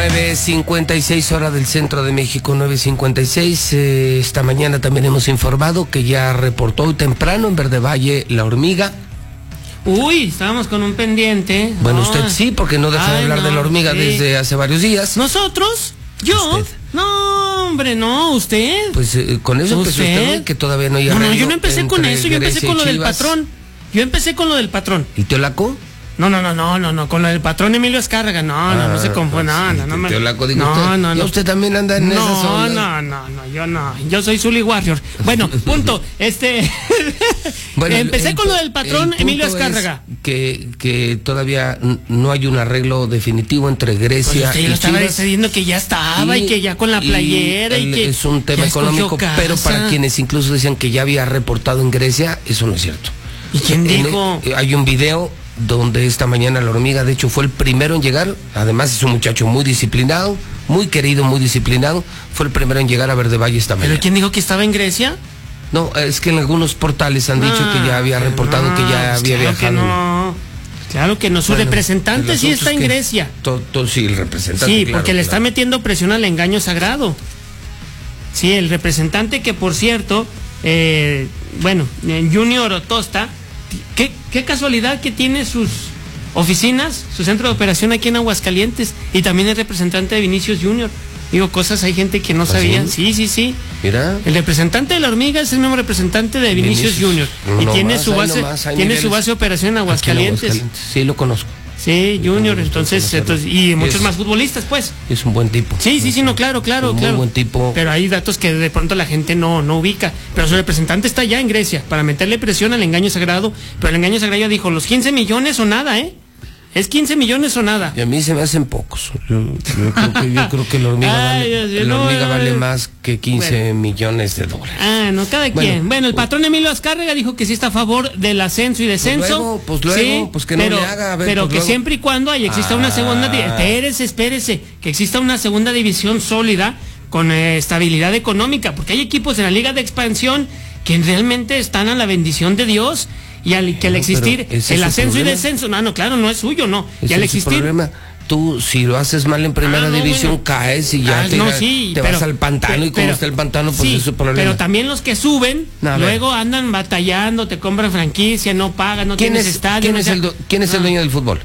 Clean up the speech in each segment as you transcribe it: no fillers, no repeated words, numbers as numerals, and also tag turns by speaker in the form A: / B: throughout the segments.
A: 9:56 hora del centro de México, 9:56. Esta mañana también hemos informado que ya reportó hoy temprano en Verde Valle la hormiga.
B: Uy, estábamos con un pendiente.
A: Bueno, usted sí, porque no deja de hablar de la hormiga desde hace varios días.
B: ¿Nosotros? ¿Yo?
A: ¿Usted?
B: No, hombre, no, ¿usted?
A: Pues con eso empezó usted, que todavía no hay arreglo.
B: No, yo no empecé con eso, yo empecé con lo del
A: Chivas.
B: patrón. Yo empecé con lo del patrón.
A: ¿Y Teolaco?
B: No, con lo del patrón Emilio Azcárraga, no se confunda, no.
A: Teolaco, digo usted.
B: No.
A: ¿Ya usted también anda en esas ondas?
B: No, yo soy Zully Warrior. Bueno, punto,
A: Bueno,
B: empecé con lo del patrón Emilio Azcárraga.
A: Que todavía no hay un arreglo definitivo entre Grecia
B: pues
A: y
B: usted estaba
A: Chivas.
B: diciendo que ya estaba y que ya con la playera y que
A: es un tema económico, pero para quienes incluso decían que ya había reportado en Grecia, eso no es cierto.
B: ¿Y quién dijo?
A: Hay un video donde esta mañana la hormiga, de hecho, fue el primero en llegar. Además es un muchacho muy disciplinado, muy querido, muy disciplinado. Fue el primero en llegar a Verde Valle esta mañana.
B: ¿Pero quién dijo que estaba en Grecia?
A: No, es que en algunos portales han dicho que ya había reportado que ya había viajado.
B: Claro que no, su representante sí está en Grecia.
A: Sí, el representante.
B: Sí, porque le está metiendo presión al engaño sagrado. Sí, el representante que, por cierto, Junior Tosta, qué casualidad que tiene sus oficinas, su centro de operación aquí en Aguascalientes, y también es representante de Vinicius Junior. Digo, hay gente que no sabía. Sí.
A: Mira.
B: El representante de la hormiga es el mismo representante de Vinicius Junior. Y tiene su base de operación en Aguascalientes.
A: Sí, lo conozco.
B: Sí, Junior, entonces y muchos más futbolistas, pues.
A: Es un buen tipo.
B: Sí, no, claro.
A: Muy buen tipo.
B: Pero hay datos que de pronto la gente no ubica. Pero su representante está allá en Grecia para meterle presión al engaño sagrado. Pero el engaño sagrado dijo, los 15 millones o nada, Es 15 millones o nada.
A: Y a mí se me hacen pocos. Yo creo que la hormiga vale más que 15 millones de dólares.
B: No, cada quien. Bueno, el patrón Emilio Azcárraga dijo que sí está a favor del ascenso y descenso.
A: Pues luego, que no le haga.
B: Pero que siempre y cuando exista una segunda... Espérese. Que exista una segunda división sólida con estabilidad económica. Porque hay equipos en la Liga de Expansión que realmente están a la bendición de Dios. Y al existir el ascenso y descenso, claro, no es suyo, no. Y al existir...
A: Tú, si lo haces mal en primera división, caes y ya te vas al pantano, y como está el pantano, pues es su problema.
B: Pero también los que suben, luego andan batallando, te compran franquicia, no pagan, no tienes estadio.
A: ¿Quién es el dueño del fútbol?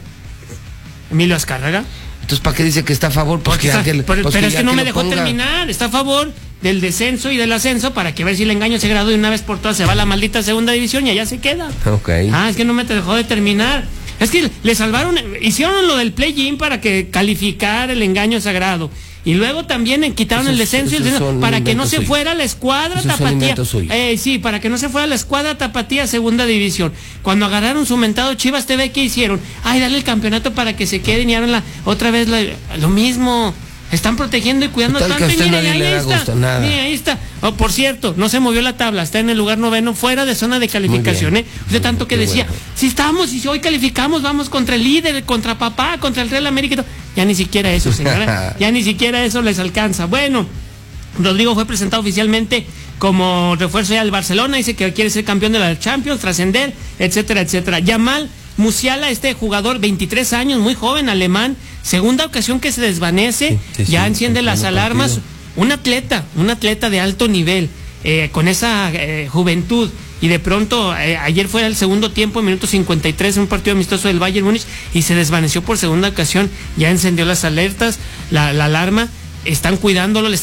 B: Emilio Azcárraga.
A: Entonces, ¿para qué dice que está a favor?
B: Pero es que no me dejó terminar. Está a favor del descenso y del ascenso para que ver si el engaño sagrado de una vez por todas se va a la maldita segunda división y allá se queda. Es que no me dejó de terminar. Es que le salvaron, hicieron lo del play-in para que calificara el engaño sagrado. Y luego también quitaron el descenso y el descenso para que no se fuera la escuadra tapatía. Para que no se fuera la escuadra tapatía a segunda división. Cuando agarraron su mentado Chivas TV, ¿qué hicieron? Darle el campeonato para que se queden y ahora otra vez lo mismo. Están protegiendo y cuidando tanto.
A: Y mira,
B: ahí está. Por cierto, no se movió la tabla, está en el lugar 9º, fuera de zona de calificación. Usted tanto que decía, si estamos y si hoy calificamos, vamos contra el líder, contra papá, contra el Real América. Ya ni siquiera eso, señora. Ya ni siquiera eso les alcanza. Bueno, Rodrigo fue presentado oficialmente como refuerzo ya del Barcelona, dice que quiere ser campeón de la Champions, trascender, etcétera. Yamal Musiala, este jugador, 23 años, muy joven, alemán, segunda ocasión que se desvanece, ya enciende las alarmas. Un atleta de alto nivel, con esa juventud, y de pronto, ayer fue el segundo tiempo, minuto 53, un partido amistoso del Bayern Múnich, y se desvaneció por segunda ocasión, ya encendió las alertas, la alarma. Están cuidándolo,